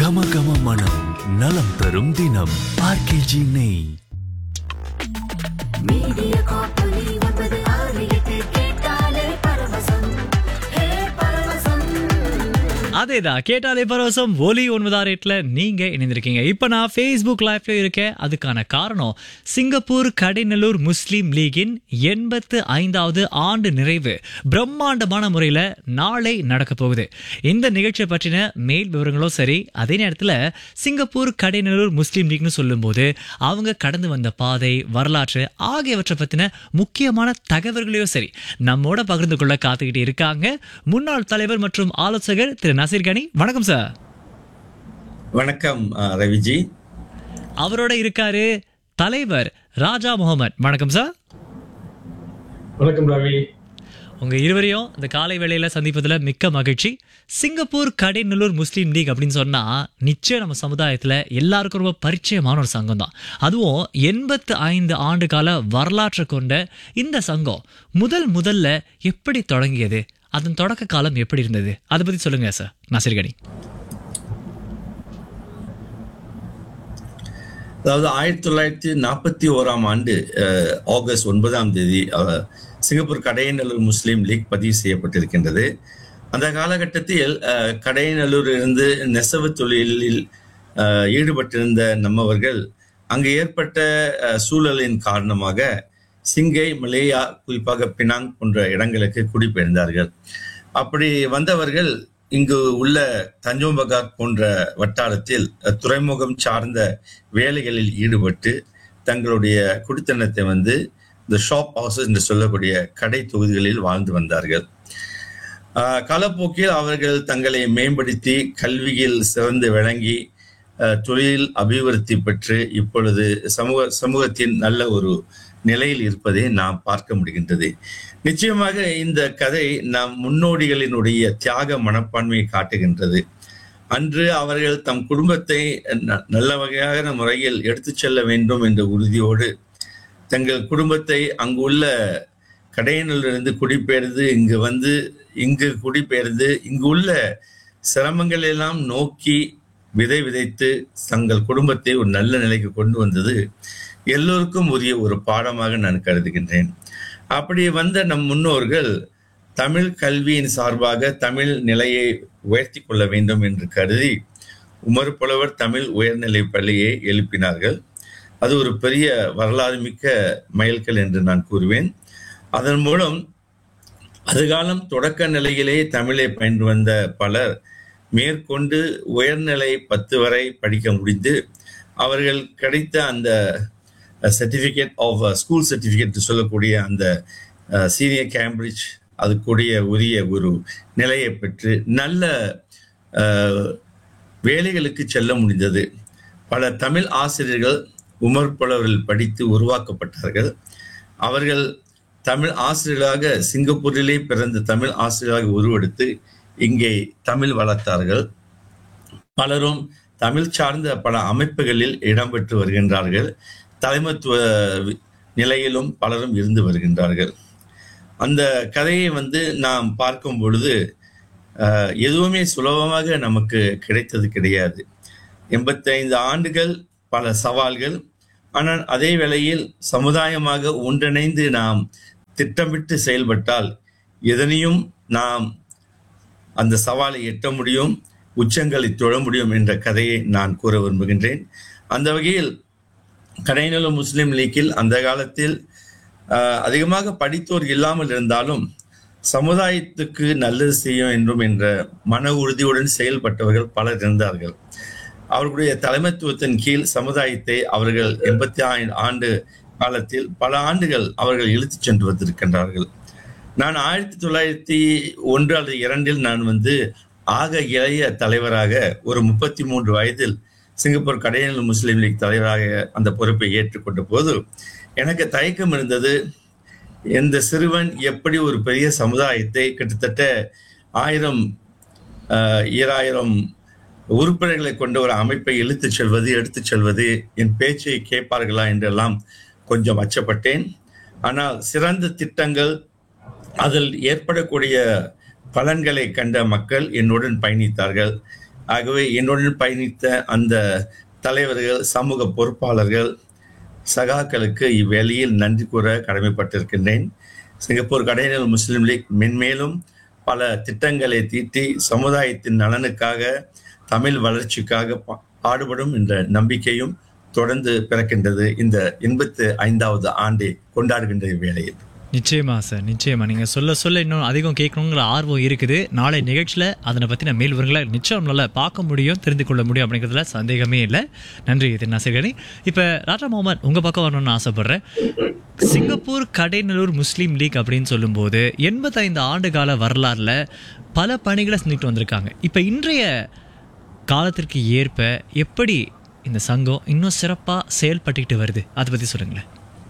கம கம மனம் நலம் தரும் தினம் ஆர்கேஜி நெய். மீடியா காப்பொலி 968 கேட்டாலே பரவசம். ஹே பரவசம். அதேதான், கேட்டாலே பரவசம். ஒலி 968ல நீங்க இணைந்திருக்கீங்க. இப்ப நான் Facebook லைவ்ல இருக்கேன். அதுக்கான காரணம் சிங்கப்பூர் கடைநல்லூர் முஸ்லீம் லீகின் 85வது ஆண்டு நிறைவு பிரம்மாண்டமான முறையில நாளை நடக்க போகுது. இந்த நிகழ்ச்சியை பற்றின மேல் விவரங்களும் சரி, அதே நேரத்துல சிங்கப்பூர் கடைநல்லூர் முஸ்லீம் லீக்னு சொல்லும் போது அவங்க கடந்து வந்த பாதை, வரலாற்று ஆகியவற்றை பத்தின முக்கியமான தகவல்களையும் சரி நம்மோட பகிர்ந்து கொள்ள காத்துக்கிட்டு இருக்காங்க முன்னாள் தலைவர் மற்றும் ஆலோசகர் திரு நசீர் கனி. வணக்கம் சார். வணக்கம் ரவிஜி. அவரோட இருக்காரு தலைவர் ராஜா முகமது. வணக்கம் சார். வணக்கம் ரவி. உங்க இருவரையும் இந்த காலை வேளையில சந்திப்பதுல மிக்க மகிழ்ச்சி. சிங்கப்பூர் கடைநல்லூர் முஸ்லீம் லீக் அப்படின்னு சொன்னா நிச்சயம் நம்ம சமுதாயத்துல எல்லாருக்கும் ரொம்ப பரிச்சயமான ஒரு சங்கம் தான். அதுவும் 85 ஆண்டு கால வரலாற்று கொண்ட இந்த சங்கம் முதல்ல எப்படி தொடங்கியது, அதன் தொடக்க காலம் எப்படி இருந்தது, அதை பத்தி சொல்லுங்க சார் நசீர் கனி. அதாவது 1941ஆம் ஆண்டு ஆகஸ்ட் 9ஆம் தேதி சிங்கப்பூர் கடைநல்லூர் முஸ்லீம் லீக் பதிவு செய்யப்பட்டிருக்கின்றது. அந்த காலகட்டத்தில் கடைநல்லூரிலிருந்து நெசவு தொழிலில் ஈடுபட்டிருந்த நம்மவர்கள் அங்கு ஏற்பட்ட சூழலின் காரணமாக சிங்கை, மலேயா, குறிப்பாக பினாங் போன்ற இடங்களுக்கு குடிபெயர்ந்தார்கள். அப்படி வந்தவர்கள் இங்கு உள்ள தஞ்சோங் பகார் போன்ற வட்டாரத்தில் துறைமுகம் சார்ந்த வேலைகளில் ஈடுபட்டு தங்களுடைய குடித்தனத்தை இந்த ஷாப் ஹவுசஸ் என்று சொல்லக்கூடிய கடை தொகுதிகளில் வாழ்ந்து வந்தார்கள். காலப்போக்கில் அவர்கள் தங்களை மேம்படுத்தி கல்வியில் சிறந்து விளங்கி தொழில் அபிவிருத்தி பெற்று இப்பொழுது சமூகத்தின் நல்ல ஒரு நிலையில் இருப்பதை நாம் பார்க்க முடிகின்றது. நிச்சயமாக இந்த கதை நம் முன்னோடிகளினுடைய தியாக மனப்பான்மையை காட்டுகின்றது. அன்று அவர்கள் தம் குடும்பத்தை நல்ல வகையான முறையில் எடுத்துச் செல்ல வேண்டும் என்ற உறுதியோடு தங்கள் குடும்பத்தை அங்குள்ள கடையினிலிருந்து குடிபெயர்ந்து இங்கு குடிபெயர்ந்து இங்கு உள்ள சிரமங்கள் எல்லாம் நோக்கி விதைத்து தங்கள் குடும்பத்தை ஒரு நல்ல நிலைக்கு கொண்டு வந்தது எல்லோருக்கும் உரிய ஒரு பாடமாக நான் கருதுகின்றேன். அப்படி வந்த நம் முன்னோர்கள் தமிழ் கல்வியின் சார்பாக தமிழ் நிலையை உயர்த்தி கொள்ள வேண்டும் என்று கருதி உமர் புலவர் தமிழ் உயர்நிலை பள்ளியை எழுப்பினார்கள். அது ஒரு பெரிய வரலாறு மிக்க மைல்கல் என்று நான் கூறுவேன். அதன் மூலம் அதுகாலம் தொடக்க நிலையிலே தமிழை பயின்று வந்த பலர் மேற்கொண்டு உயர்நிலை 10 வரை படிக்க முடிந்து அவர்கள் கிடைத்த அந்த சர்டிஃபிகேட் ஆஃப் ஸ்கூல் சர்டிஃபிகேட் சொல்லக்கூடிய அந்த சீனியர் கேம்பிரிட்ஜ் அதுக்குரிய உரிய ஒரு நிலையை பெற்று நல்ல வேலைகளுக்கு செல்ல முடிந்தது. பல தமிழ் ஆசிரியர்கள் உமர் புலவரில் படித்து உருவாக்கப்பட்டார்கள். அவர்கள் தமிழ் ஆசிரியர்களாக சிங்கப்பூரிலே பிறந்த தமிழ் ஆசிரியர்களாக உருவெடுத்து இங்கே தமிழ் வளர்த்தார்கள். பலரும் தமிழ் சார்ந்த பல அமைப்புகளில் இடம்பெற்று வருகின்றார்கள். தலைமைத்துவ நிலையிலும் பலரும் இருந்து வருகின்றார்கள். அந்த கதையை நாம் பார்க்கும் பொழுது எதுவுமே சுலபமாக நமக்கு கிடைத்தது கிடையாது. 85 ஆண்டுகள், பல சவால்கள். ஆனால் அதே வேளையில் சமுதாயமாக ஒன்றிணைந்து நாம் திட்டமிட்டு செயல்பட்டால் எதனையும் நாம் அந்த சவாலை எட்ட முடியும், உச்சங்களை தொழ முடியும் என்ற கதையை நான் கூற விரும்புகின்றேன். அந்த வகையில் கடைநல்லூர் முஸ்லீம் லீக்கில் அந்த காலத்தில் அதிகமாக படித்தோர் இல்லாமல் இருந்தாலும் சமுதாயத்துக்கு நல்லது செய்யும் என்றும் என்ற மன உறுதியுடன் செயல்பட்டவர்கள் பலர் இருந்தார்கள். அவர்களுடைய தலைமைத்துவத்தின் கீழ் சமுதாயத்தை அவர்கள் 85 ஆண்டு காலத்தில் பல ஆண்டுகள் அவர்கள் இழுத்துச் சென்று வந்திருக்கின்றார்கள். நான் 1901 அல்லது 2 நான் ஆக இளைய தலைவராக ஒரு 33 வயதில் சிங்கப்பூர் கடைநல்லூர் முஸ்லீம் லீக் தலைவராக அந்த பொறுப்பை ஏற்றுக்கொண்ட போது எனக்கு தயக்கம் இருந்தது. இந்த சிறுவன் எப்படி ஒரு பெரிய சமுதாயத்தை கிட்டத்தட்ட 1000 2000 உறுப்பினர்களை கொண்ட ஒரு அமைப்பை எடுத்துச் செல்வது என் பேச்சை கேட்பார்களா என்றெல்லாம் கொஞ்சம் அச்சப்பட்டேன். ஆனால் சிறந்த திட்டங்கள், அதில் ஏற்படக்கூடிய பலன்களை கண்ட மக்கள் என்னுடன் பயணித்தார்கள். ஆகவே என்னுடன் பயணித்த அந்த தலைவர்கள், சமூக பொறுப்பாளர்கள், சகாக்களுக்கு இவ்வேளையில் நன்றி கூற கடமைப்பட்டிருக்கின்றேன். சிங்கப்பூர் கடைநிலை முஸ்லீம் லீக் மென்மேலும் பல திட்டங்களை தீட்டி சமுதாயத்தின் நலனுக்காக, தமிழ் வளர்ச்சிக்காக பாடுபடும் என்ற நம்பிக்கையும் தொடர்ந்து பிறக்கின்றது இந்த 85வது ஆண்டை கொண்டாடுகின்ற வேளையில். நிச்சயமா சார், நிச்சயமா. நீங்க சொல்ல சொல்ல இன்னும் அதிகம் கேட்கணுங்கிற ஆர்வம் இருக்குது. நாளை நிகழ்ச்சியில அதனை பத்தின மேல் விவரங்களை நிச்சயம் நல்லா பார்க்க முடியும், தெரிந்து கொள்ள முடியும் அப்படிங்கிறதுல சந்தேகமே இல்லை. நன்றி திருநாசிகனி. இப்ப ராஜா முகமது, உங்க பக்கம் வரணும்னு ஆசைப்படுறேன். சிங்கப்பூர் கடைநல்லூர் முஸ்லீம் லீக் அப்படின்னு சொல்லும்போது 85 ஆண்டு கால வரலாறுல பல பணிகளை செஞ்சுட்டு வந்திருக்காங்க. இப்ப இன்றைய காலத்திற்கு ஏற்ப எப்படி இந்த சங்கம் இன்னும் சிறப்பா செயல்பட்டுக்கிட்டு வருது, அதை பத்தி சொல்லுங்களேன்.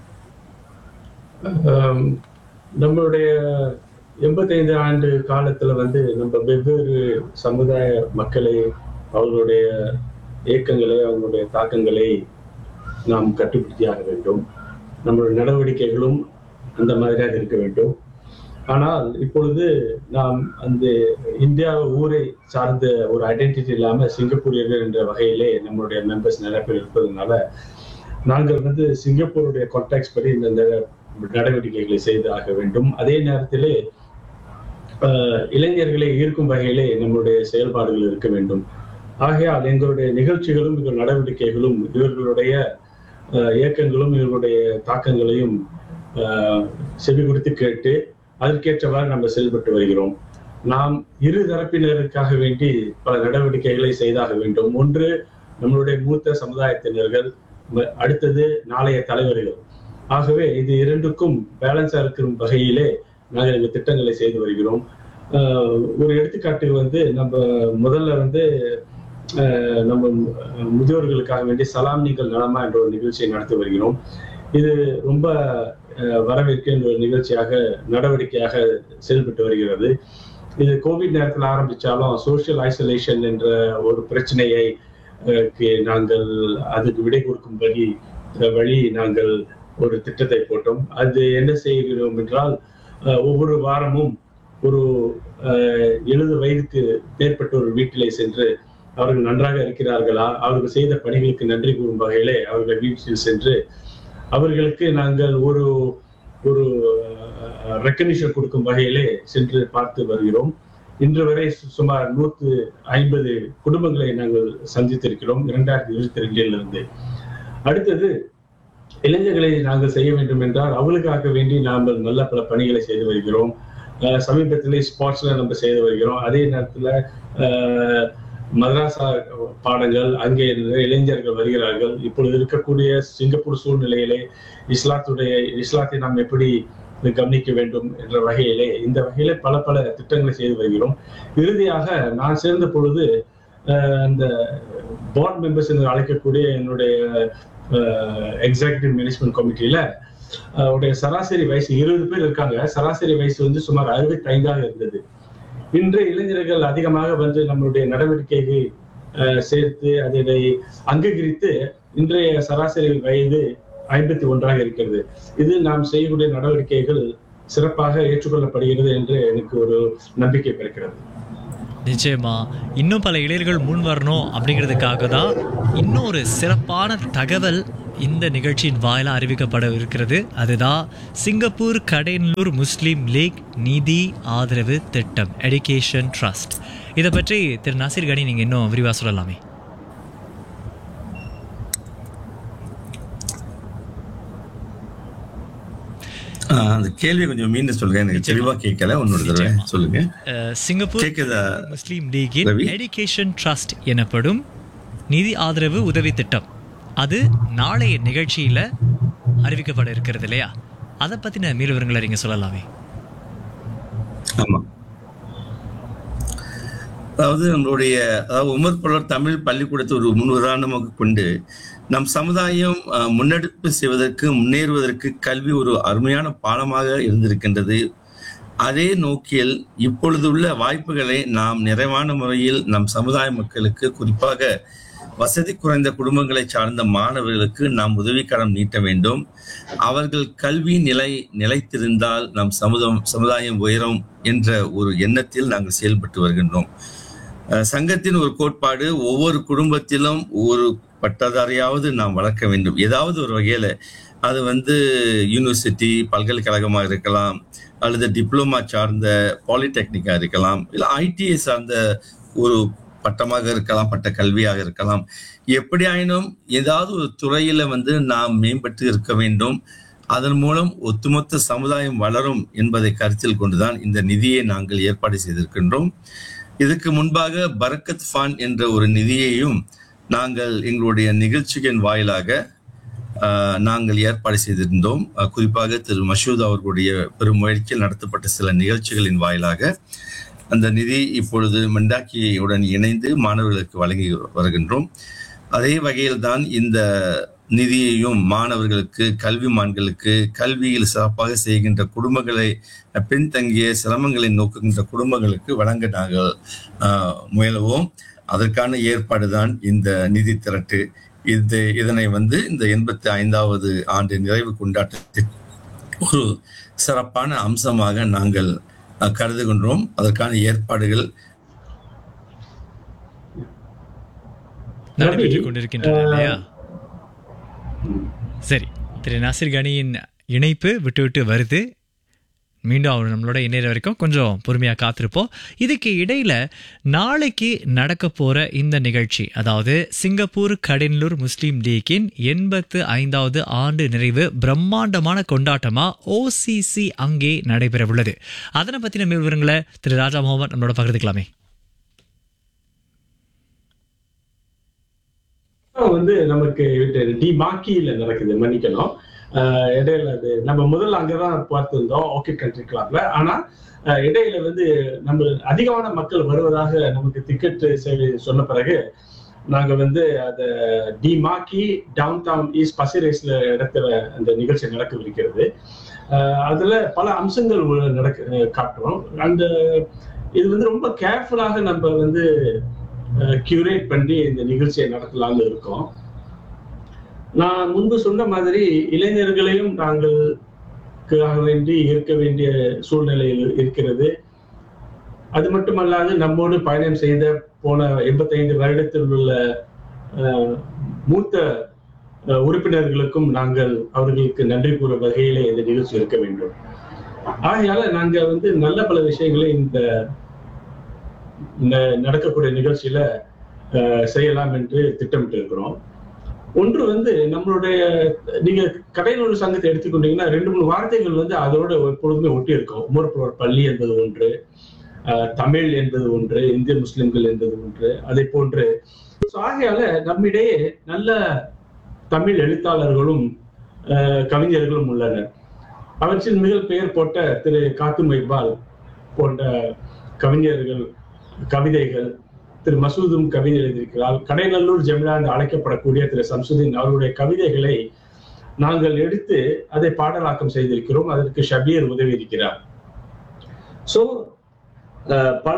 நம்மளுடைய 85 ஆண்டு காலத்துல நம்ம வெவ்வேறு சமுதாய மக்களை, அவர்களுடைய இயக்கங்களை, அவங்களுடைய தாக்கங்களை நாம் கட்டுப்படுத்தியாக வேண்டும். நம்மளுடைய நடவடிக்கைகளும் அந்த மாதிரியாக இருக்க வேண்டும். ஆனால் இப்பொழுது நாம் அந்த இந்தியா ஊரை சார்ந்த ஒரு ஐடென்டிட்டி இல்லாம சிங்கப்பூரியர்கள் என்ற வகையிலே நம்மளுடைய மெம்பர்ஸ் நிறைய பேர் இருப்பதனால நாங்கள் சிங்கப்பூருடைய கான்டாக்ட்ஸ் படி இந்த நடவடிக்கைகளை செய்து ஆக வேண்டும். அதே நேரத்திலே இளைஞர்களை ஈர்க்கும் வகையிலே நம்மளுடைய செயல்பாடுகள் இருக்க வேண்டும். ஆகையால் எங்களுடைய நிகழ்ச்சிகளும் எங்கள் நடவடிக்கைகளும் இவர்களுடைய இயக்கங்களும் இவர்களுடைய தாக்கங்களையும் செவி கொடுத்து கேட்டு அதற்கேற்றவாறு நம்ம செயல்பட்டு வருகிறோம். நாம் இரு தரப்பினருக்காக வேண்டி பல நடவடிக்கைகளை செய்தாக வேண்டும். ஒன்று நம்மளுடைய மூத்த சமுதாயத்தினர்கள், அடுத்தது நாளைய தலைவர்கள். ஆகவே இது இரண்டுக்கும் பேலன்ஸா இருக்கிற வகையிலே நாங்கள் இந்த திட்டங்களை செய்து வருகிறோம். ஒரு எடுத்துக்காட்டு நம்ம முதல்ல நம்ம முதியோர்களுக்காக வேண்டி சலாம் நீங்கள் நலமா என்ற ஒரு நிகழ்ச்சியை நடத்தி வருகிறோம். இது ரொம்ப வரவேற்கின்ற ஒரு நிகழ்ச்சியாக, நடவடிக்கையாக செயல்பட்டு வருகிறது. இது கோவிட் நேரத்தில் ஆரம்பிச்சாலும் சோசியல் ஐசோலேஷன் என்ற ஒரு பிரச்சனையை நாங்கள் அதுக்கு விடை கொடுக்கும்படி வழி நாங்கள் ஒரு திட்டத்தை போட்டோம். அது என்ன செய்கிறோம் என்றால், ஒவ்வொரு வாரமும் ஒரு 70 வயதுக்கு மேற்பட்ட ஒரு வீட்டிலே சென்று அவர்கள் நன்றாக இருக்கிறார்களா, அவர்கள் செய்த பணிகளுக்கு நன்றி கூறும் வகையிலே அவர்கள் வீட்டில் சென்று அவர்களுக்கு நாங்கள் ஒரு ஒரு ரெக்கக்னிஷன் கொடுக்கும் வகையிலே சென்று பார்த்து வருகிறோம். இன்று வரை சுமார் 150 குடும்பங்களை நாங்கள் சந்தித்திருக்கிறோம் 2022 அடுத்தது இளைஞர்களை நாங்கள் செய்ய வேண்டும் என்றால் அவர்களுக்காக வேண்டி நாங்கள் நல்ல பல பணிகளை செய்து வருகிறோம். சமீபத்திலே ஸ்போர்ட்ஸ்ல நம்ம செய்து வருகிறோம். அதே நேரத்துல மதராசா பாடங்கள், அங்கே இளைஞர்கள் வருகிறார்கள். இப்பொழுது இருக்கக்கூடிய சிங்கப்பூர் சூழ்நிலையிலே இஸ்லாத்தை நாம் எப்படி கவனிக்க வேண்டும் என்ற வகையிலே இந்த வகையிலே பல பல திட்டங்களை செய்து வருகிறோம். இறுதியாக நான் சேர்ந்த பொழுது அந்த போர்ட் மெம்பர்ஸ் என்று அழைக்கக்கூடிய என்னுடைய எக்ஸிகியூட்டிவ் மேனேஜ்மெண்ட் கமிட்டியில உடைய சராசரி வயசு 20 பேர் இருக்காங்க. சராசரி வயசு சுமார் 65 இருந்தது. இன்று இளைஞர்கள் அதிகமாக நம்மளுடைய நடவடிக்கைகளை சேர்த்து அதனை அங்கீகரித்து இன்றைய சராசரி வயது 51 இருக்கிறது. இது நாம் செய்யக்கூடிய நடவடிக்கைகள் சிறப்பாக ஏற்றுக்கொள்ளப்படுகிறது என்று எனக்கு ஒரு நம்பிக்கை பிறக்கிறது. நிச்சயமா இன்னும் பல இளைஞர்கள் முன் வரணும் அப்படிங்கிறதுக்காக தான் இன்னொரு சிறப்பான தகவல் இந்த நிகழ்ச்சியின் வாயிலாக அறிவிக்கப்பட இருக்கிறது. அதுதான் சிங்கப்பூர் கடைநல்லூர் முஸ்லீம் லீக் நிதி ஆதரவு திட்டம், எடுகேஷன் ட்ரஸ்ட். இதை பற்றி திரு நாசிர் கனி நீங்க இன்னும் விரிவாக சொல்லலாமே. அந்த கேள்வி கொஞ்சம் மீண்டும் சொல்லுங்க, எனக்கு தெளிவா கேட்கல. சொல்லுங்க. சிங்கப்பூர் முஸ்லீம் லீகின் எடுகேஷன் ட்ரஸ்ட் எனப்படும் நிதி ஆதரவு உதவி திட்டம், அது நாளைய நிகழ்ச்சியில அறிவிக்கப்பட இருக்கிறது இல்லையா? அதை பத்தின மேல் விவரங்களை நீங்க சொல்லலாமே. ஆமா, அதாவது நம்மளுடைய உமர் பலர் தமிழ் பள்ளிக்கூடத்தை ஒரு முன் உதாரணமாக கொண்டு நம் சமுதாயம் முன்னெடுப்பு செய்வதற்கு, முன்னேறுவதற்கு கல்வி ஒரு அருமையான பாலமாக இருந்திருக்கின்றது. அதே நோக்கில் இப்பொழுது உள்ள வாய்ப்புகளை நாம் நிறைவான முறையில் நம் சமுதாய மக்களுக்கு, குறிப்பாக வசதி குறைந்த குடும்பங்களை சார்ந்த மாணவர்களுக்கு நாம் உதவிக்கரம் நீட்ட வேண்டும். அவர்கள் கல்வி நிலைத்திருந்தால் நம் சமுதாயம் உயரும் என்ற ஒரு எண்ணத்தில் நாங்கள் செயல்பட்டு வருகின்றோம். சங்கத்தின் ஒரு கோட்பாடு, ஒவ்வொரு குடும்பத்திலும் ஒரு பட்டதாரியாவது நாம் வளர்க்க வேண்டும். ஏதாவது ஒரு வகையில அது யூனிவர்சிட்டி, பல்கலைக்கழகமாக இருக்கலாம், அல்லது டிப்ளமா சார்ந்த பாலிடெக்னிக்கா இருக்கலாம், இல்லை ஐடிஐ சார்ந்த ஒரு பட்டமாக இருக்கலாம், பட்ட கல்வியாக இருக்கலாம். எப்படி ஆயினும் ஏதாவது ஒரு துறையில நாம் மேம்பட்டு இருக்க வேண்டும். அதன் மூலம் ஒட்டுமொத்த சமுதாயம் வளரும் என்பதை கருத்தில் கொண்டுதான் இந்த நிதியை நாங்கள் ஏற்பாடு செய்திருக்கின்றோம். இதுக்கு முன்பாக பரக்கத் ஃபான் என்ற ஒரு நிதியையும் நாங்கள் எங்களுடைய நிகழ்ச்சிகளின் வாயிலாக நாங்கள் ஏற்பாடு செய்திருந்தோம். குறிப்பாக திரு மசூத் அவர்களுடைய பெரும் முயற்சியில் நடத்தப்பட்ட சில நிகழ்ச்சிகளின் வாயிலாக அந்த நிதி இப்பொழுது மெண்டாக்கியுடன் இணைந்து மாணவர்களுக்கு வழங்கி வருகின்றோம். அதே வகையில் தான் இந்த நிதியையும் மாணவர்களுக்கு, கல்விமான்களுக்கு, கல்வியில் சிறப்பாக செய்கின்ற குடும்பங்களை, பின்தங்கிய சிரமங்களை நோக்குகின்ற குடும்பங்களுக்கு வழங்க நாங்கள் முயலுவோம். அதற்கான ஏற்பாடு தான் இந்த நிதி திரட்டு. இதனை இந்த 85வது ஆண்டு நிறைவு கொண்டாட்டத்தின் ஒரு சிறப்பான அம்சமாக நாங்கள் கருதுகின்றோம். அதற்கான ஏற்பாடுகள் நடைபெற்றுக் கொண்டிருக்கின்றன இல்லையா? சரி, திரு நாசிர் கனியின் இணைப்பு விட்டு விட்டு வருது. மீண்டும் அவர் நம்மளோட இணைய வரைக்கும் கொஞ்சம் பொறுமையாக காத்திருப்போம். இதுக்கு இடையில நாளைக்கு நடக்க போற இந்த நிகழ்ச்சி, அதாவது சிங்கப்பூர் கடனலூர் முஸ்லீம் லீக்கின் 85வது ஆண்டு நிறைவு பிரம்மாண்டமான கொண்டாட்டமா OCC அங்கே நடைபெற உள்ளது. அதனை பத்தின மேல் விவரங்களை திரு ராஜா முகமது நம்மளோட பகிர்ந்துக்கலாமே. நமக்கு டிமாக்கியில நடக்குது, மன்னிக்கணும். இடையில அது நம்ம முதல்ல அங்கதான் பார்த்திருந்தோம், ஆர்கிட் கண்ட்ரி கிளப்ல. ஆனா இடையில நம்ம அதிகமான மக்கள் வருவதாக நமக்கு டிக்கெட் சேவை சொன்ன பிறகு நாங்க அத டிமாக்கி டவுன் டவுன் ஈஸ்ட் பசிரேஸ்ல இடத்துல அந்த நிகழ்ச்சி நடக்கவிருக்கிறது. அதுல பல அம்சங்கள் காட்டுறோம். அந்த இது ரொம்ப கேர்ஃபுல்லாக நம்ம கியூரேட் பண்ணி இந்த நிகழ்ச்சியை நடத்தலாம்னு இருக்கோம். நான் முன்பு சொன்ன மாதிரி இளைஞர்களையும் நாங்கள் வேண்டி இருக்க வேண்டிய சூழ்நிலையில் இருக்கிறது. அது மட்டுமல்லாது நம்மோடு பயணம் செய்த போன 85 வருடத்தில் உள்ள மூத்த உறுப்பினர்களுக்கும் நாங்கள் அவர்களுக்கு நன்றி கூற வகையிலே இந்த நிகழ்ச்சி இருக்க வேண்டும். ஆகையால நாங்க நல்ல பல விஷயங்களை இந்த நடக்கக்கூடிய நிகழ்ச்சியில செய்யலாம் என்று திட்டமிட்டு இருக்கிறோம். ஒன்று நம்மளுடைய, நீங்க கடனலூர் சங்கத்தை எடுத்துக்கொண்டீங்கன்னா 2-3 வார்த்தைகள் அதோட எப்பொழுதுமே ஒட்டி இருக்கும். உமர் பள்ளி என்பது ஒன்று, தமிழ் என்பது ஒன்று, இந்திய முஸ்லிம்கள் என்பது ஒன்று, அதை போன்று. ஆகையால நம்மிடையே நல்ல தமிழ் எழுத்தாளர்களும் கவிஞர்களும் உள்ளனர். அவற்றில் மிக பெயர் போட்ட திரு காத்தும் இக்பால் போன்ற கவிஞர்கள் கவிதைகள், திரு மசூதும் கவிதை எழுதியிருக்கிறார். கடனலூர் ஜெமிலா என்று அழைக்கப்படக்கூடிய திரு சம்சுதீன் அவருடைய கவிதைகளை நாங்கள் எடுத்து அதை பாடலாக்கம் செய்திருக்கிறோம். அதற்கு ஷபீர் உதவி இருக்கிறார். சோ பல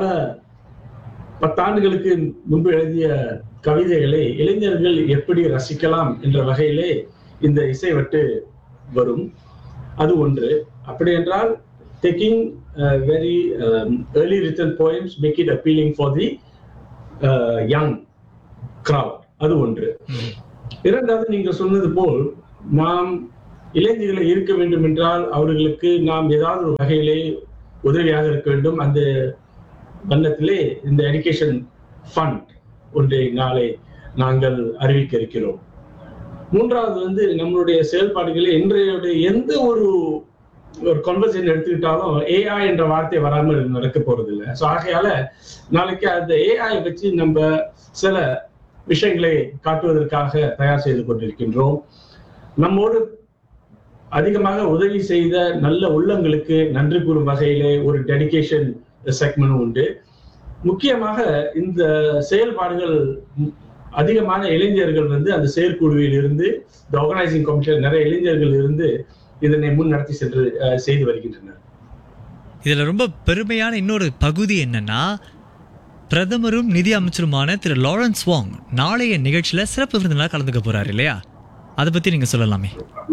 10 ஆண்டுகளுக்கு முன்பு எழுதிய கவிதைகளை இளைஞர்கள் எப்படி ரசிக்கலாம் என்ற வகையிலே இந்த இசை வட்டு வரும். அது ஒன்று. அப்படி என்றால் taking very early written poems, make it appealing for the young crowd. அது ஒன்று. இரண்டாவது, நீங்க சொன்னது போல் நாம் இளைஞர்களை இருக்க வேண்டும் என்றால் அவர்களுக்கு நாம் ஏதாவது ஒரு வகையிலே உதவியாக இருக்க வேண்டும். அந்த வண்ணத்திலே இந்த எடுகேஷன் ஃபண்ட் ஒன்றை நாளை நாங்கள் அறிவிக்க இருக்கிறோம். மூன்றாவது நம்மளுடைய செயல்பாடுகளில் இன்றைய எந்த ஒரு கான்வர்சேஷன் எடுத்துக்கிட்டாலும் AI என்ற வார்த்தை வராமல் நடக்க போறது இல்லை. ஸோ ஆகையால நாளைக்கு அந்த AI வச்சு நம்ம சில விஷயங்களை காட்டுவதற்காக தயார் செய்து கொண்டிருக்கின்றோம். நம்மோடு அதிகமாக உதவி செய்த நல்ல உள்ளங்களுக்கு நன்றி கூறும் வகையிலே ஒரு டெடிகேஷன் செக்மெண்ட் உண்டு. முக்கியமாக இந்த செயல்பாடுகள் அதிகமான இளைஞர்கள் அந்த செயற்குழுவில் இருந்து, இந்த ஆர்கனைசிங் கமிட்டியில் நிறைய இளைஞர்கள் இருந்து இதனை முன் நடத்தி சென்று செய்து வருகின்றனர். இதுல ரொம்ப பெருமையான இன்னொரு பகுதி என்னன்னா, பிரதமரும் நிதி அமைச்சருமான திரு லாரன்ஸ் வாங் நாளைய நிகழ்ச்சியில சிறப்பு விருந்தினராக கலந்துக்க போறாரு இல்லையா? அதை பத்தி நீங்க சொல்லலாமே.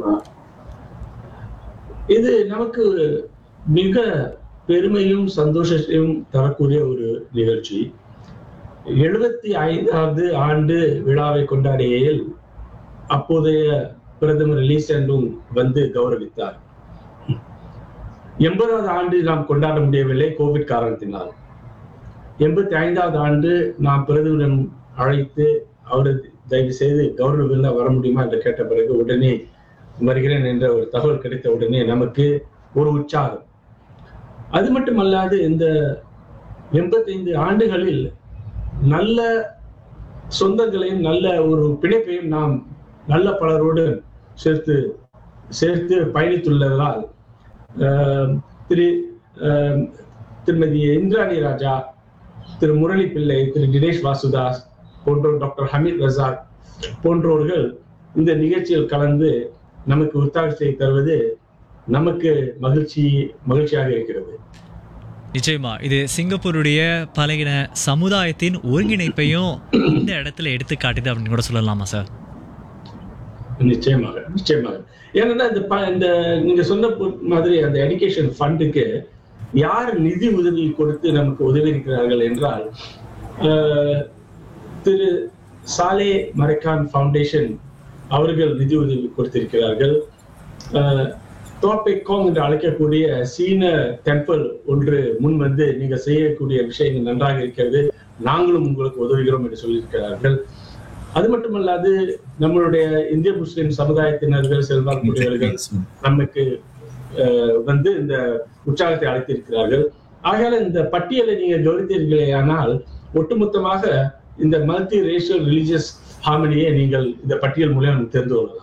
இது நமக்கு மிக பெருமையும் சந்தோஷத்தையும் தரக்கூடிய ஒரு நிகழ்ச்சி. 75வது ஆண்டு விழாவை கொண்டாடியில் அப்போதைய பிரதமர் லீ சென் லூங் வந்து கௌரவித்தார். 80வது ஆண்டு நாம் கொண்டாட முடியவில்லை கோவிட் காரணத்தினால். 85வது ஆண்டு நாம் பிரதமரிடம் அழைத்து அவரை தயவு செய்து கௌரவ விருந்தா வர முடியுமா என்று கேட்ட பிறகு உடனே வருகிறேன் என்ற ஒரு தகவல் கிடைத்த உடனே நமக்கு ஒரு உற்சாகம். அது மட்டுமல்லாது இந்த 85 ஆண்டுகளில் நல்ல சொந்தங்களையும் நல்ல ஒரு பிணைப்பையும் நாம் நல்ல பலரோடு சேர்த்து பயணித்துள்ளதால் திருமதி இந்திராணி ராஜா, திரு முரளி பிள்ளை, திரு தினேஷ் வாசுதாஸ் போன்றோர், டாக்டர் ஹமீத் ரசாக் போன்றோர்கள் இந்த நிகழ்ச்சியில் கலந்து நமக்கு உற்சாகத்தை தருவது நமக்கு மகிழ்ச்சியாக இருக்கிறது. நிச்சயமா இது சிங்கப்பூருடைய பழைய சமுதாயத்தின் ஒருங்கிணைப்பையும் இந்த இடத்துல எடுத்து காட்டுது அப்படின்னு கூட சொல்லலாமா சார்? நிச்சயமாக. ஏன்னா இந்த நீங்க சொன்ன மாதிரி அந்த எஜுகேஷன் ஃபண்டுக்கு யார் நிதி உதவி கொடுத்து நமக்கு உதவி இருக்கிறார்கள் என்றால் திரு சாலே மரைக்கான் ஃபவுண்டேஷன் அவர்கள் நிதி உதவி கொடுத்திருக்கிறார்கள். தோப்பைக்கோங் என்று அழைக்கக்கூடிய சீன டெம்பிள் ஒன்று முன் வந்து நீங்க செய்யக்கூடிய விஷயங்கள் நன்றாக இருக்கிறது, நாங்களும் உங்களுக்கு உதவுகிறோம் என்று சொல்லியிருக்கிறார்கள். அது மட்டுமல்லாது நம்மளுடைய இந்திய முஸ்லிம் சமுதாயத்தினர்கள், செல்வாக்குடையவர்கள் நமக்கு வந்து இந்த உற்சாகத்தை அளித்திருக்கிறார்கள். ஆகையால இந்த பட்டியலை நீங்க கவனித்தீர்களே ஆனால் ஒட்டுமொத்தமாக இந்த மல்டி ரேஷியல் ரிலீஜியஸ் ஹார்மனியை நீங்கள் இந்த பட்டியல் மூலம் தெரிந்து கொள்ளலாம்.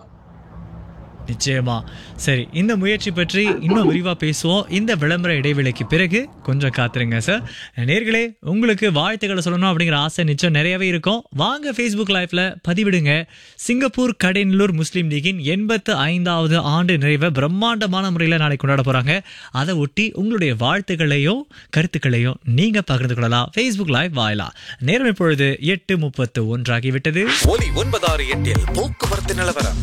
நிச்சயமா. சரி, இந்த முயற்சி பற்றி இன்னும் விரிவா பேசுவோம் இந்த விளம்பர இடைவேளைக்கு பிறகு. கொஞ்சம் காத்துருங்க சார். நேர்களே, உங்களுக்கு வாழ்த்துக்களை சொல்லணும் அப்படிங்கிற ஆசை நிச்சயம் நிறையவே இருக்கும். வாங்க Facebook லைவ்ல பதிவிடுங்க. சிங்கப்பூர் கடைநல்லூர் முஸ்லீம் லீகின் 85வது ஆண்டு நிறைவை பிரம்மாண்டமான முறையில் நாளை கொண்டாட போறாங்க. அதை ஒட்டி உங்களுடைய வாழ்த்துக்களையும் கருத்துக்களையும் நீங்க பகிர்ந்து கொள்ளலாம் Facebook லைவ் வாயிலா. நேரம் இப்பொழுது 8:31 ஆகிவிட்டது. ஒலி 968 போக்குவரத்து நிலவரம்.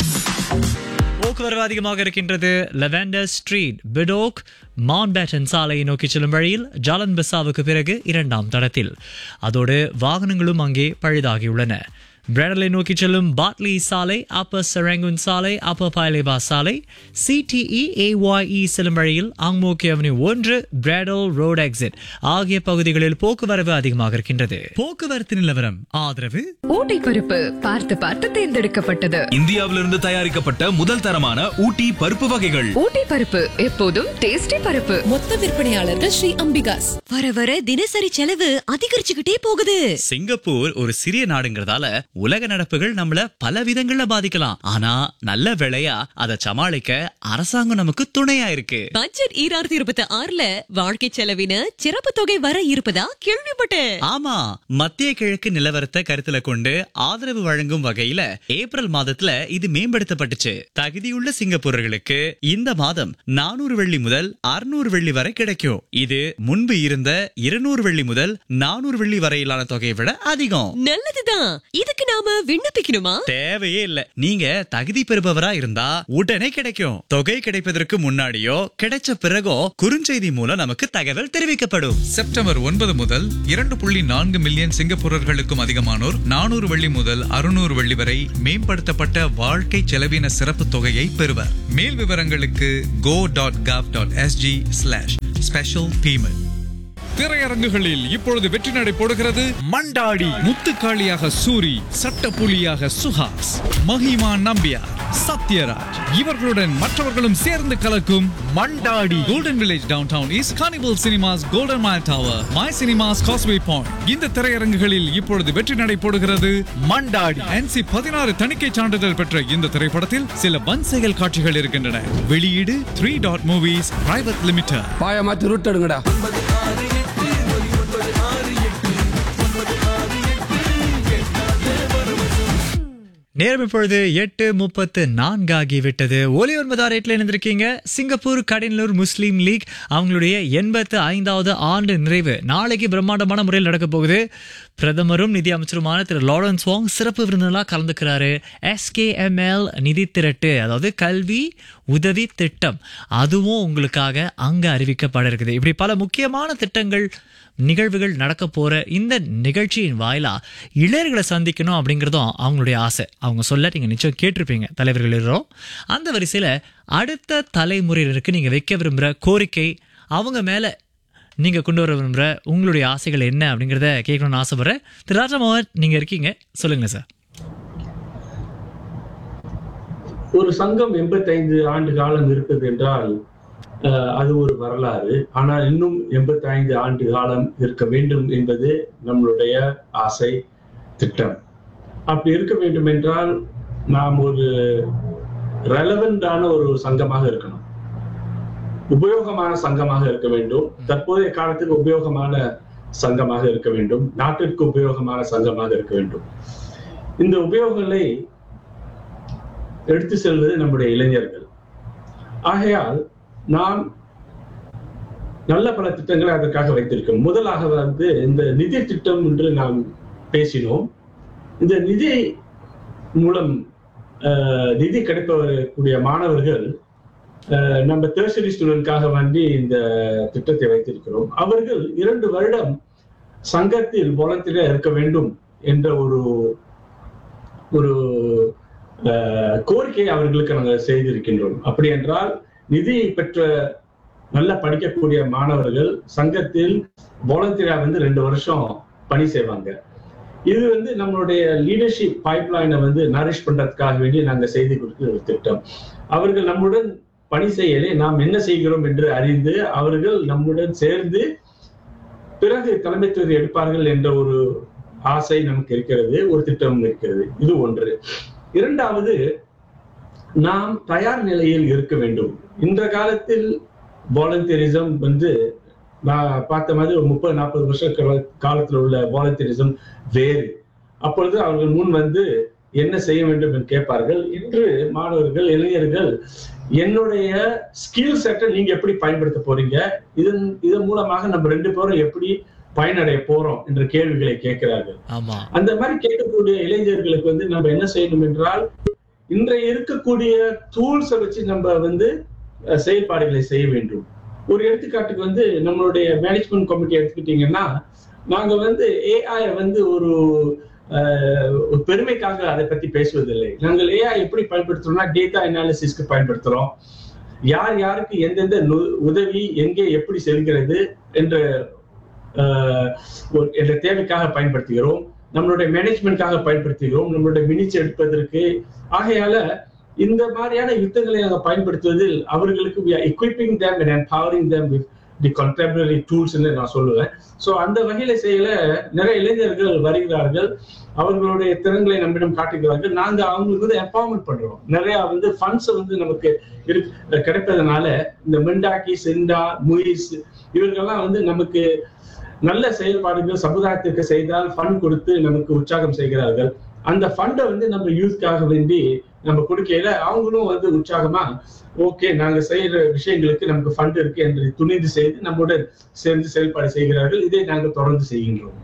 போக்குவரவு அதிகமாக இருக்கின்றது. லெவண்டர் ஸ்ட்ரீட், பிடோக், மவுண்ட்பேட்டன் சாலையை நோக்கி செல்லும் வழியில் ஜாலன் பசாவுக்கு பிறகு 2ஆம் தடத்தில். அதோடு வாகனங்களும் அங்கே பழுதாகியுள்ளன. பிராடலை நோக்கி செல்லும் பாட்லி சாலை, அப்பர் செரங்குன் சாலை, அப்பர் பாய்லேபா சாலை, CTE AYE செல்லும் வழியில் ஆங்மோக்கி அவென்யூ 1, பிராடல் ரோட் எக்ஸிட் ஆகிய பகுதிகளில் போக்குவரவு அதிகமாக இருக்கின்றது. போக்குவரத்து நிலவரம் ஆதரவு ஊட்டி பருப்பு பார்த்து பார்த்து தேர்ந்தெடுக்கப்பட்டது. இந்தியாவிலிருந்து தயாரிக்கப்பட்ட முதல் தரமான ஊட்டி பருப்பு வகைகள். ஊட்டி பருப்பு எப்போதும் டேஸ்டி பருப்பு. மொத்த விற்பனையாளர்கள் ஸ்ரீ அம்பிகாஸ். வர வர தினசரி செலவு அதிகரிச்சுக்கிட்டே போகுது. சிங்கப்பூர் ஒரு சிறிய நாடுங்கிறதால உலக நடப்புகள் நம்மள பல விதங்கள்ல பாதிக்கலாம். ஆனா நல்ல வேளையா அதை சமாளிக்க அரசாங்கம் நமக்கு துணையா இருக்கு. பட்ஜெட் 2026ல வாழ்க்கை செலவின சிறப்பு தொகை வர இருப்பதா கேள்விப்பட்டேன். ஆமா, மத்திய கிழக்கு நிலவரத்தை கருத்துல கொண்டு ஆதரவு வழங்கும் வகையில ஏப்ரல் மாதத்துல இது மேம்படுத்தப்பட்டுச்சு. தகுதியுள்ள சிங்கப்பூரர்களுக்கு இந்த மாதம் 400 வெள்ளி முதல் 600 வெள்ளி வரை கிடைக்கும். இது முன்பு இருந்த 200 வெள்ளி முதல் 400 வெள்ளி வரையிலான தொகையை விட அதிகம். நல்லதுதான். இதுக்கு நாம விண்ணப்பிக்கணுமா? தேவையே இல்ல. நீங்க தகுதி பெறுபவரா இருந்தா உடனே கிடைக்கும். தொகை கிடைப்பதற்கு முன்னாடியோ கிடைச்ச பிறகோ குறுஞ்செய்தி மூலம் நமக்கு தகவல் தெரிவிக்கப்படும். செப்டம்பர் 9 முதல் 2.4 மில்லியன் சிங்கப்பூரர்களுக்கும் அதிகமானோர் 400 வெள்ளி முதல் 600 வெள்ளி வரை மேம்படுத்தப்பட்ட வாழ்க்கை செலவின சிறப்பு தொகையை பெறுவர். மேல் விவரங்களுக்கு go.gov.sg/special payment. திரையரங்குகளில் இப்பொழுது வெற்றி நடை போடுகிறது மண்டாடி. முத்துக்காளியாக சூரி, சட்டப்புலியாக சுஹாஸ், மஹிமா நம்பியார், சத்யராஜ் இவர்களுடன் மற்றவர்களும் சேர்ந்து கலக்கும் Mandaadi. Golden village down town is carnival cinemas, golden mile tower, my cinemas, causeway point. இந்த திரையரங்குகளில் இப்பொழுது வெற்றி நடை போடுகிறது மண்டாடி. NC 16 தணிக்கை சான்றிதழ் பெற்ற இந்த திரைப்படத்தில் சில வன்செயல் காட்சிகள் இருக்கின்றன. வெளியீடு 3 Dot Movies Private Limited. பாயமாத்தி root எடுங்கடா. நேரம் இப்பொழுது 8:34 ஆகிவிட்டது. ஒலி 968 இணைந்திருக்கீங்க. சிங்கப்பூர் கடைநல்லூர் முஸ்லீம் லீக் அவங்களுடைய 85வது ஆண்டு நிறைவு நாளைக்கு பிரம்மாண்டமான முறையில் நடக்க போகுது. பிரதமரும் நிதி அமைச்சருமான திரு லாரன்ஸ் வாங் சிறப்பு விருந்தினராக கலந்துக்கிறாரு. SKML நிதி திரட்டு, அதாவது கல்வி உதவி திட்டம், அதுவும் உங்களுக்காக அங்க அறிவிக்கப்பட இருக்குது. இப்படி பல முக்கியமான திட்டங்கள் நிகழ்வுகள் நடக்க போற இந்த நிகழ்ச்சியின் வாயிலா இளைஞர்களை சந்திக்கணும் அப்படிங்கிறதும் அவங்களுடைய ஆசை. அவங்க சொல்ல நீங்க நிச்சயம் கேட்டிருப்பீங்க தலைவர்கள் இருக்கிறோம். அந்த வரிசையில அடுத்த தலைமுறையினருக்கு நீங்க வைக்க விரும்புற கோரிக்கை, அவங்க மேல நீங்க கொண்டு வர விரும்புற உங்களுடைய ஆசைகள் என்ன அப்படிங்கிறத கேட்கணும்னு ஆசைப்படுறேன். திரு ராஜமோகன், நீங்க இருக்கீங்க, சொல்லுங்க சார். ஒரு சங்கம் 85 ஆண்டு காலம் இருக்குது என்றால் அது ஒரு வரலாறு. ஆனால் இன்னும் 85 ஆண்டு காலம் இருக்க வேண்டும் என்பது நம்மளுடைய ஆசை திட்டம். அப்படி இருக்க வேண்டும் என்றால் நாம் ஒரு ரெலவெண்டான ஒரு சங்கமாக இருக்கணும், உபயோகமான சங்கமாக இருக்க வேண்டும், தற்போதைய காலத்துக்கு உபயோகமான சங்கமாக இருக்க வேண்டும், நாட்டிற்கு உபயோகமான சங்கமாக இருக்க வேண்டும். இந்த உபயோகங்களை எடுத்து செல்வது நம்முடைய இளைஞர்கள். ஆகையால் நாம் நல்ல பல திட்டங்களை அதற்காக வைத்திருக்கோம். முதலாக இந்த நிதி திட்டம் என்று நாம் பேசினோம். இந்த நிதி மூலம் நிதி கிடைப்பக்கூடிய மாணவர்கள் நம்ம டெர்ஷரி ஸ்டூடெண்ட்காக வேண்டி இந்த திட்டத்தை வைத்திருக்கிறோம். அவர்கள் 2 வருடம் சங்கத்தில் வாலண்டியரா இருக்க வேண்டும் என்ற ஒரு கோரிக்கையை அவர்களுக்கு நாங்கள் செய்திருக்கின்றோம். அப்படி என்றால் நிதி பெற்ற நல்ல படிக்கக்கூடிய மாணவர்கள் சங்கத்தில் வாலண்டியரா 2 வருஷம் பணி செய்வாங்க. இது நம்மளுடைய லீடர்ஷிப் பைப்லைனை நரிஷ் பண்றதுக்காக வேண்டி நாங்கள் செய்து கொடுக்கிற ஒரு திட்டம். அவர்கள் நம்முடன் பணி செய்யலே நாம் என்ன செய்கிறோம் என்று அறிந்து அவர்கள் நம்முடன் சேர்ந்து பிறகு தலைமைத்துவத்தை எடுப்பார்கள் என்ற ஒரு ஆசை நமக்கு இருக்கிறது, ஒரு திட்டம் இருக்கிறது. இது ஒன்று. இரண்டாவது, நாம் தயார் நிலையில் இருக்க வேண்டும். இந்த காலத்தில் வாலண்டியரிசம் நான் பார்த்த மாதிரி ஒரு 30-40 வருஷ காலத்தில் உள்ள வாலண்டியரிசம் வேறு. அப்பொழுது அவர்கள் முன் என்ன செய்ய வேண்டும் என்று கேட்பார்கள். இன்று மாணவர்கள், இளைஞர்கள் என்னுடைய ஸ்கில் செட்டை நீங்க எப்படி பயன்படுத்த போறீங்க, இதன் மூலமாக நம்ம 2 பேரும் எப்படி பயனடைய போறோம் என்ற கேள்விகளை கேட்கிறார்கள். அந்த மாதிரி கேட்கக்கூடிய இளைஞர்களுக்கு நம்ம என்ன செய்யணும் என்றால், இன்றைய இருக்கக்கூடிய டூல்ஸை வச்சு நம்ம செயல்பாடுகளை செய்ய வேண்டும். ஒரு எடுத்துக்காட்டுக்கு நம்மளுடைய மேனேஜ்மெண்ட் கமிட்டி எடுத்துக்கிட்டீங்கன்னா, நாங்க ஏஐ ஒரு பெருமைக்காக அதை பத்தி பேசுவதில்லை. நாங்கள் ஏஐ எப்படி பயன்படுத்துறோம்னா, டேட்டா அனாலிசிஸ்க்கு பயன்படுத்துறோம். யார் யாருக்கு எந்தெந்த உதவி எங்கே எப்படி செல்கிறது என்ற தேவைக்காக பயன்படுத்துகிறோம், நம்மளுடைய மேனேஜ்மெண்ட்காக பயன்படுத்துகிறோம், நம்மளுடைய மினிட்ஸ் எடுப்பதற்கு. ஆகையால இந்த மாதிரியான யுத்தங்களை நாங்கள் பயன்படுத்துவதில் அவர்களுக்கு we are equipping them and empowering them with the contemporary tools ன்னு நான் சொல்லுவேன். ஸோ அந்த வகையில செய்யல நிறைய இளைஞர்கள் வருகிறார்கள், அவர்களுடைய திறன்களை நம்மிடம் காட்டுகிறார்கள். நாங்க அவங்களுக்கு எம்பவர்மெண்ட் பண்றோம். நிறைய ஃபண்ட்ஸ் நமக்கு கிடைப்பதனால இந்த மெண்டாக்கி, செண்டா, முயிஸ் இவர்கள்லாம் நமக்கு நல்ல செயல்பாடுகள் சமுதாயத்திற்கு செய்தால் ஃபண்ட் கொடுத்து நமக்கு உற்சாகம் செய்கிறார்கள். அந்த ஃபண்டை நம்ம யூத்காக வேண்டி நம்ம கொடுக்கையில அவங்களும் உற்சாகமா ஓகே நாங்க செய்யற விஷயங்களுக்கு நமக்கு ஃபண்ட் இருக்கு என்று துணிந்து செய்து நம்முடன் சேர்ந்து செயல்பாடு செய்கிறார்கள். இதை நாங்கள் தொடர்ந்து செய்கின்றோம்.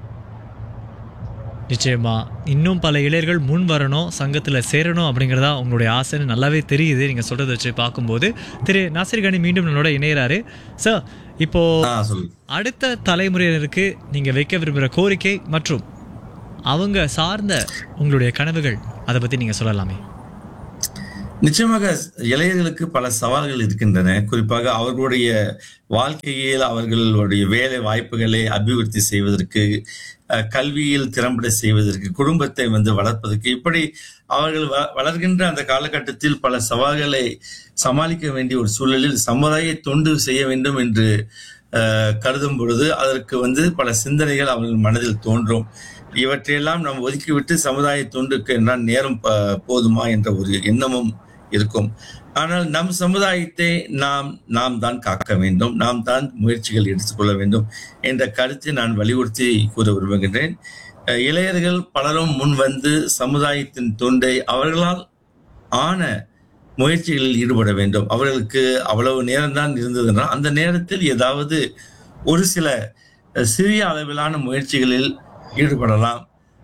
நிச்சயமா இன்னும் பல இளைஞர்கள் முன் வரணும், சங்கத்துல சேரணும் அப்படிங்கறதா உங்களுடைய ஆசைன்னு நல்லாவே தெரியுது நீங்க சொல்றதை வச்சு பார்க்கும்போது. திரு நாசிர் கனி மீண்டும் நம்மளோட இணையறாரு. சார், இப்போ அடுத்த தலைமுறையினருக்கு நீங்க வைக்க விரும்புகிற கோரிக்கை மற்றும் அவங்க சார்ந்த உங்களுடைய கனவுகள், அதை பத்தி நீங்க சொல்லலாமே. நிச்சயமாக இளைஞர்களுக்கு பல சவால்கள் இருக்கின்றன. குறிப்பாக அவர்களுடைய வாழ்க்கையில் அவர்களுடைய வேலை வாய்ப்புகளை அபிவிருத்தி செய்வதற்கு, கல்வியில் திறம்பட செய்வதற்கு, குடும்பத்தை வளர்ப்பதற்கு, இப்படி அவர்கள் வளர்கின்ற அந்த காலகட்டத்தில் பல சவால்களை சமாளிக்க வேண்டிய ஒரு சூழலில் சமுதாய தொண்டு செய்ய வேண்டும் என்று கருதும் பொழுது அதற்கு பல சிந்தனைகள் அவர்கள் மனதில் தோன்றும். இவற்றையெல்லாம் நாம் ஒதுக்கிவிட்டு சமுதாய தொண்டுக்கு என்றால் நேரம் போதுமா என்ற ஒரு எண்ணமும் இருக்கும். ஆனால் நம் சமுதாயத்தை நாம் தான் காக்க வேண்டும், நாம் தான் முயற்சிகள் எடுத்துக்கொள்ள வேண்டும் என்ற கருத்தை நான் வலியுறுத்தி கூற விரும்புகின்றேன். இளைஞர்கள் பலரும் முன் சமுதாயத்தின் தொண்டை அவர்களால் ஆன முயற்சிகளில் ஈடுபட வேண்டும். அவர்களுக்கு அவ்வளவு நேரம்தான் இருந்ததுன்னா அந்த நேரத்தில் ஏதாவது ஒரு சில சிறிய அளவிலான முயற்சிகளில் ஈடுபடலாம்,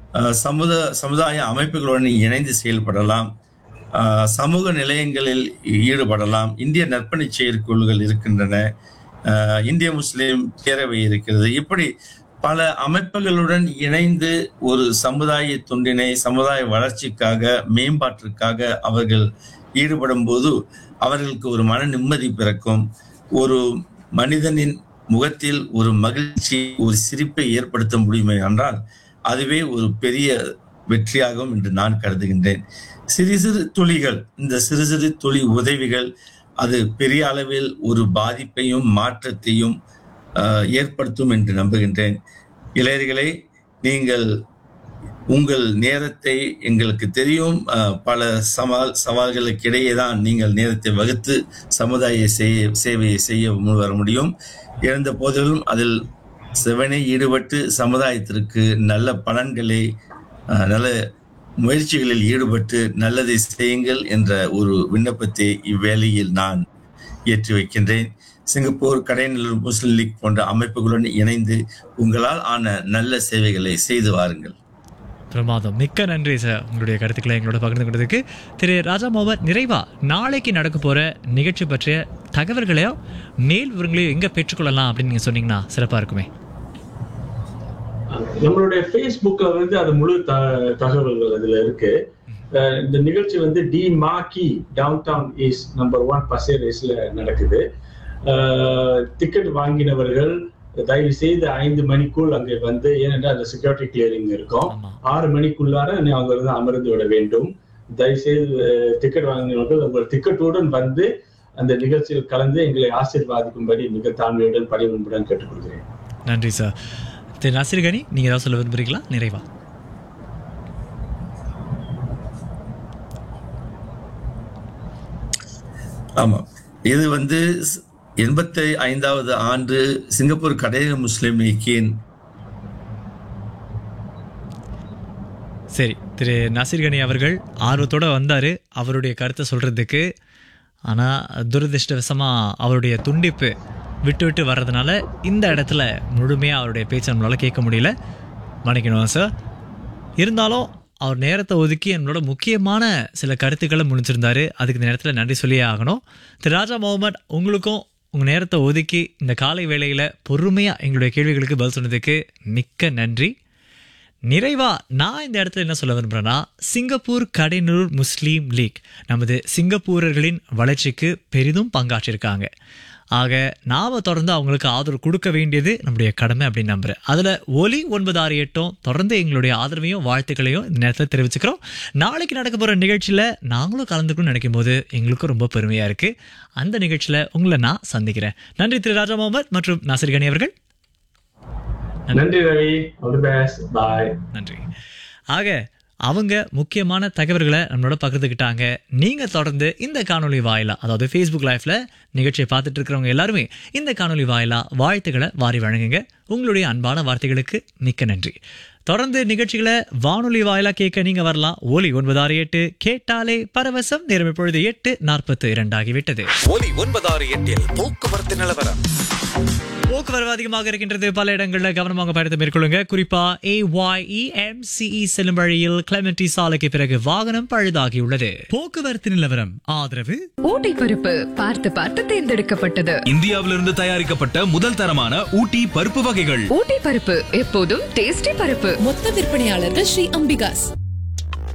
சமுதாய அமைப்புகளுடன் இணைந்து செயல்படலாம், சமூக நிலையங்களில் ஈடுபடலாம். இந்திய நற்பணி செயற்குழுக்கள் இருக்கின்றன, இந்திய முஸ்லீம் பேரவை இருக்கிறது. இப்படி பல அமைப்புகளுடன் இணைந்து ஒரு சமுதாய தொண்டினை, சமுதாய வளர்ச்சிக்காக, மேம்பாட்டிற்காக அவர்கள் ஈடுபடும் போது அவர்களுக்கு ஒரு மன நிம்மதி பிறக்கும். ஒரு மனிதனின் முகத்தில் ஒரு மகிழ்ச்சி, ஒரு சிரிப்பை ஏற்படுத்த முடியுமே என்றால் அதுவே ஒரு பெரிய வெற்றியாகும் என்று நான் கருதுகின்றேன். சிறு சிறு துளிகள், இந்த சிறு சிறு துளி உதவிகள் அது பெரிய அளவில் ஒரு பாதிப்பையும் மாற்றத்தையும் ஏற்படுத்தும் என்று நம்புகின்றேன். இளைஞர்களே, நீங்கள் உங்கள் நேரத்தை, எங்களுக்கு தெரியும் பல சவால்களுக்கு இடையே தான் நீங்கள் நேரத்தை வகுத்து சமுதாய சேவையை செய்ய முன்வர முடியும். இருந்த போதிலும் அதில் செவனே ஈடுபட்டு சமுதாயத்திற்கு நல்ல பலன்களை, நல்ல முயற்சிகளில் ஈடுபட்டு நல்லதை செய்யுங்கள் என்ற ஒரு விண்ணப்பத்தை இவ்வேளையில் நான் ஏற்றி வைக்கின்றேன். சிங்கப்பூர் கடைநல்லூர் முஸ்லிம் லீக் போன்ற அமைப்புகளுடன் இணைந்து உங்களால் ஆன நல்ல சேவைகளை செய்து வாருங்கள். பிரமாதம், மிக்க நன்றி சார் உங்களுடைய கருத்துக்களை எங்களோட பகிர்ந்து கொண்டதுக்கு. திரு ராஜா முகமது, நிறைவா நாளைக்கு நடக்க போற நிகழ்ச்சி பற்றிய தகவல்களையோ மேல் விவரங்களையோ எங்க பெற்றுக்கொள்ளலாம் அப்படின்னு நீங்க சொன்னீங்கன்னா சிறப்பா இருக்குமே. நம்மளுடைய Facebookல அது முழு தகவல்கள் அதுல இருக்கு. இந்த நிகழ்ச்சி D Makki downtown east number 1 பசேர் ஈஸ்ட்ல நடக்குது. டிக்கெட் வாங்கினவர்கள் தயவு செய்து 5 மணிக்குள் அங்கே ஏனென்றால் அந்த செக்யூரிட்டி கிளியரிங் இருக்கும். 6 மணிக்குள்ளார அவங்க அமர்ந்து விட வேண்டும். தயவு செய்து டிக்கெட் வாங்கினவர்கள் உங்கள் டிக்கெட்டுடன் அந்த நிகழ்ச்சியில் கலந்து எங்களை ஆசீர்வாதிக்கும்படி மிக தாழ்மையுடன் பணிவுடன் கேட்டுக்கொள்கிறேன். நன்றி சார். திரு நாசிர் கனி, நீங்க ஏதாவது சொல்ல விரும்புறீங்களா நிறைவா? ஆமா, இது 85வது ஆண்டு சிங்கப்பூர் கடைநல்லூர் முஸ்லிம் லீக்கின். சரி, திரு நாசிர் கனி அவர்கள் ஆர்வத்தோட வந்தாரு அவருடைய கருத்தை சொல்றதுக்கு. ஆனா துரதிருஷ்டவசமா அவருடைய துண்டிப்பு விட்டு வர்றதுனால இந்த இடத்துல முழுமையாக அவருடைய பேச்சை நம்மளால் கேட்க முடியல, மன்னிக்கணும் சார். இருந்தாலும் அவர் நேரத்தை ஒதுக்கி என்னோட முக்கியமான சில கருத்துக்களை முடிச்சிருந்தாரு. அதுக்கு இந்த நேரத்தில் நன்றி சொல்லியே ஆகணும். திரு ராஜா முகமது, உங்களுக்கும் உங்கள் நேரத்தை ஒதுக்கி இந்த காலை வேளையில் பொறுமையாக எங்களுடைய கேள்விகளுக்கு பதில் சொன்னதுக்கு மிக்க நன்றி. நிறைவா நான் இந்த இடத்துல என்ன சொல்ல விரும்புகிறேன்னா, சிங்கப்பூர் கடைநல்லூர் முஸ்லீம் லீக் நமது சிங்கப்பூரர்களின் வளர்ச்சிக்கு பெரிதும் பங்காற்றிருக்காங்க. ஆக நாம தொடர்ந்து அவங்களுக்கு ஆதரவு கொடுக்க வேண்டியது நம்முடைய கடமை அப்படின்னு நம்புறேன். அதில் ஒலி 968 தொடர்ந்து எங்களுடைய ஆதரவையும் வாழ்த்துக்களையும் இந்த நேரத்தில் தெரிவிச்சுக்கிறோம். நாளைக்கு நடக்க போகிற நிகழ்ச்சியில் நாங்களும் கலந்துக்கணும்னு நினைக்கும் போது எங்களுக்கும் ரொம்ப பெருமையாக இருக்குது. அந்த நிகழ்ச்சியில் உங்களை நான் சந்திக்கிறேன். நன்றி திரு ராஜா முகமது மற்றும் நாசிர் கனி அவர்கள். நன்றி Ravi. All the best. By. நன்றி. ஆக அவங்க முக்கியமான தகவல்களை நம்மளோட பகிர்ந்துக்கிட்டாங்க. நீங்க தொடர்ந்து இந்த காணொலி வாயிலா, அதாவது Facebook லைவ்ல நிகழ்ச்சியை பார்த்துட்டு இருக்கிறவங்க எல்லாருமே இந்த காணொலி வாயிலா வாழ்த்துக்களை வாரி வழங்குங்க. உங்களுடைய அன்பான வார்த்தைகளுக்கு மிக்க நன்றி. தொடர்ந்து நிகழ்ச்சிகளை வானொலி வாயிலா கேட்க நீங்க வரலாம். ஒலி 968 கேட்டாலே பரவசம். நேரம் இப்பொழுது 8:42 ஆகிவிட்டது. ஒலி 968 போக்குவரத்து நிலவரம். போக்குவரவு அதிகமாக இருக்கின்றது. பல இடங்களில் கவனமாக பயணத்தை மேற்கொள்ளுங்க. குறிப்பா AYEMCE செல்லும் வழியில் கிளெமெண்டி சாலைக்கு பிறகு வாகனம் பழுதாகியுள்ளது. போக்குவரத்து நிலவரம் ஆதரவு ஊட்டி பருப்பு பார்த்து பார்த்து தேர்ந்தெடுக்கப்பட்டது. இந்தியாவிலிருந்து தயாரிக்கப்பட்ட முதல் தரமான ஊட்டி பருப்பு வகைகள். ஊட்டி பருப்பு எப்போதும் டேஸ்டி பருப்பு. மொத்த விற்பனையாளர்கள் ஸ்ரீ அம்பிகாஸ்.